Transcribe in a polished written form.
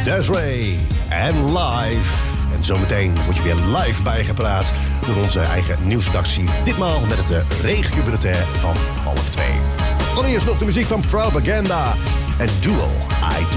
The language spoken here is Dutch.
Des'ree en live. En zometeen word je weer live bijgepraat door onze eigen nieuwsredactie. Ditmaal met het regiobulletin van 1:30. Allereerst nog de muziek van Propaganda en Dual Eye